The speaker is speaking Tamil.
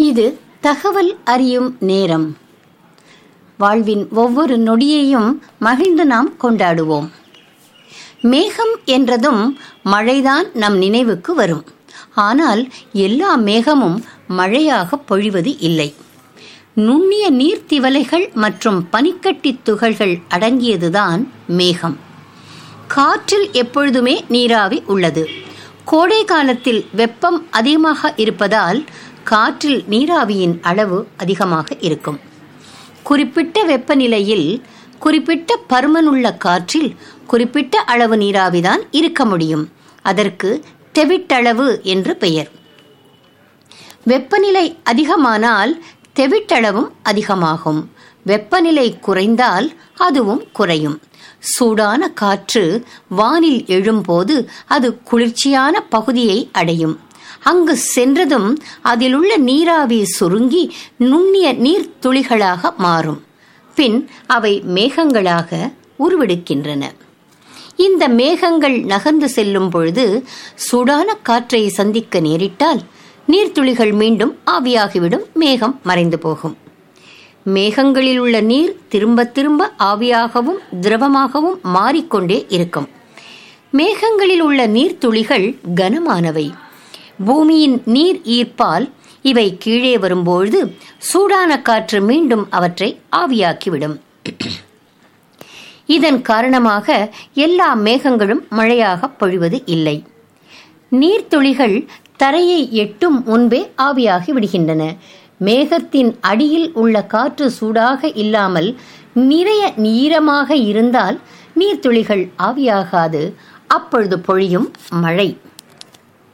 இது தகவல் அறியும் நேரம். வாழ்வின் ஒவ்வொரு நொடியையும் மகிழ்ந்து நாம் கொண்டாடுவோம். மேகம் என்றதும் மழைதான் நம் நினைவுக்கு வரும். ஆனால் எல்லா மேகமும் மழையாக பொழிவது இல்லை. நுண்ணிய நீர்த்திவலைகள் மற்றும் பனிக்கட்டி துகள்கள் அடங்கியதுதான் மேகம். காற்றில் எப்பொழுதுமே நீராவி உள்ளது. கோடை காலத்தில் வெப்பம் அதிகமாக இருப்பதால் காற்றில் நீராவியின் அளவு அதிகமாக இருக்கும். குறிப்பிட்ட வெப்பநிலையில் குறிப்பிட்ட பருமனுள்ள காற்றில் குறிப்பிட்ட அளவு நீராவிதான் இருக்க முடியும். அதற்கு தெவிட்டளவு என்று பெயர். வெப்பநிலை அதிகமானால் தெவிட்டளவும் அதிகமாகும். வெப்பநிலை குறைந்தால் அதுவும் குறையும். சூடான காற்று வானில் எழும்போது அது குளிர்ச்சியான பகுதியை அடையும். அங்கு சென்றதும் அதிலுள்ள நீராவி சுருங்கி நுண்ணிய நீர்த்துளிகளாக மாறும். பின் அவை மேகங்களாக உருவெடுக்கின்றன. இந்த மேகங்கள் நகர்ந்து செல்லும் பொழுது சூடான காற்றை சந்திக்க நேரிட்டால் நீர்த்துளிகள் மீண்டும் ஆவியாகிவிடும். மேகம் மறைந்து போகும். மேகங்களில் உள்ள நீர் திரும்ப திரும்ப ஆவியாகவும் திரவமாகவும் மாறிக்கொண்டே இருக்கும். மேகங்களில் உள்ள நீர்த்துளிகள் கனமானவை. பூமியின் நீர் ஈர்ப்பால் இவை கீழே வரும்பொழுது சூடான காற்று மீண்டும் அவற்றை ஆவியாக்கிவிடும். இதன் காரணமாக எல்லா மேகங்களும் மழையாக பொழிவது இல்லை. நீர்த்துளிகள் தரையை எட்டும் முன்பே ஆவியாகி விடுகின்றன. மேகத்தின் அடியில் உள்ள காற்று சூடாக இல்லாமல் நிறைய ஈரமாக இருந்தால் நீர்த்துளிகள் ஆவியாகாது. அப்பொழுது பொழியும் மழை.